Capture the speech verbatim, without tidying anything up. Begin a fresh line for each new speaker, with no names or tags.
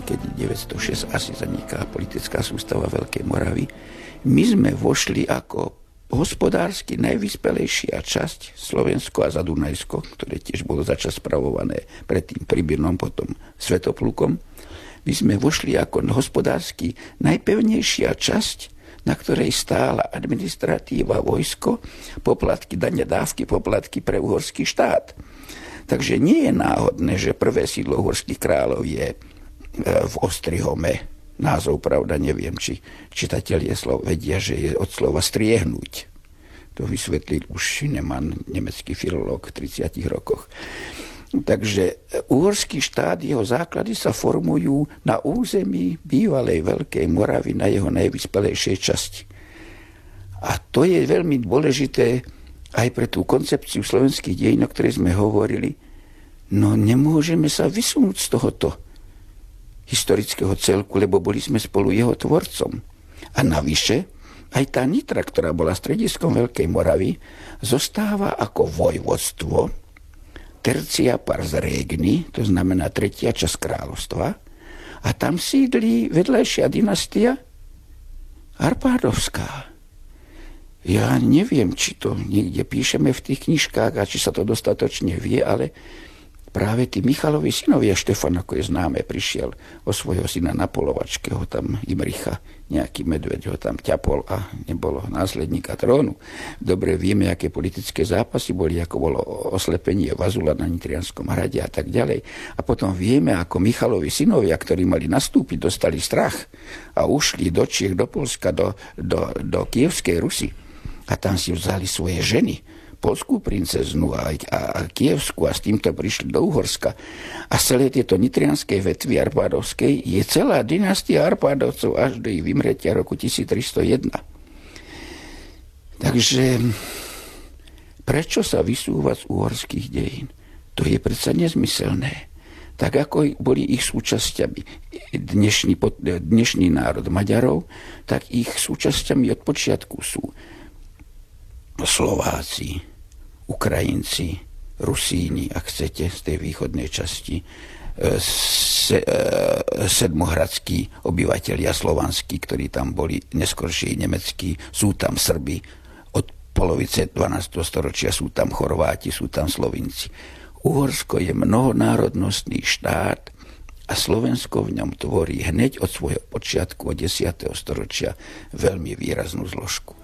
keď deväťstošesť asi zaniká politická sústava Veľkej Moravy. My sme vošli ako hospodársky najvyspelejšia časť Slovensko a Zadunajsko, ktoré tiež bolo začas spravované predtým Pribyrnom, potom Svätoplukom. My sme vošli ako hospodársky najpevnejšia časť, na ktorej stála administratíva, vojsko, poplatky, dane, dávky, poplatky pre uhorský štát. Takže nie je náhodné, že prvé sídlo uhorských kráľov je v Ostrihome. Názov, pravda, neviem, či čitatelia slov vedia, že je od slova striehnúť. To vysvetlil už Šineman, nemecký filológ v tridsiatich rokoch. Takže uhorský štát, jeho základy sa formujú na území bývalej Veľkej Moravy, na jeho najvyspelejšej časti. A to je veľmi dôležité aj pre tú koncepciu slovenských dejín, o ktorej sme hovorili. No nemôžeme sa vysunúť z tohoto historického celku, lebo boli sme spolu jeho tvorcom. A navyše, aj tá Nitra, ktorá bola strediskom Veľkej Moravy, zostáva ako vojvodstvo, tercia pars regni, to znamená tretia časť kráľovstva, a tam sídlí vedľajšia dynastia Arpádovská. Ja neviem, či to niekde píšeme v tých knižkách a či sa to dostatočne vie, ale práve tí Michalovi synovia, Štefan, ako je známe, prišiel o svojho syna na polovačke, ho tam Imricha, nejaký medveď ho tam ťapol a nebolo následníka trónu. Dobre vieme, aké politické zápasy boli, ako bolo oslepenie Vazula na Nitrianskom hrade a tak ďalej. A potom vieme, ako Michalovi synovia, ktorí mali nastúpiť, dostali strach a ušli do Čiech, do Polska, do, do, do Kievskej Rusy. A tam si vzali svoje ženy, polskú princeznu a, a, a kievskú, a s týmto prišli do Uhorska. A celé tieto nitrianskej vetvy Arpádovskej je celá dynastia Arpádovcov až do ich vymretia roku tisíctristojeden. Takže prečo sa vysúvať z uhorských dejín? To je predsa nezmyselné. Tak ako boli ich súčasťami dnešný, dnešný národ Maďarov, tak ich súčasťami od počiatku sú Slováci, Ukrajinci, Rusíni, ak chcete, z tej východnej časti, se, sedmohradskí obyvatelia slovanskí, ktorí tam boli, neskorší nemeckí, sú tam Srbi, od polovice dvanásteho storočia sú tam Chorváti, sú tam Slovinci. Uhorsko je mnohonárodnostný štát a Slovensko v ňom tvorí hneď od svojho počiatku, od desiateho storočia, veľmi výraznú zložku.